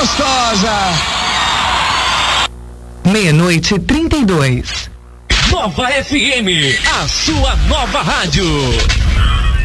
gostosa. 00:32. Nova FM, a sua nova rádio.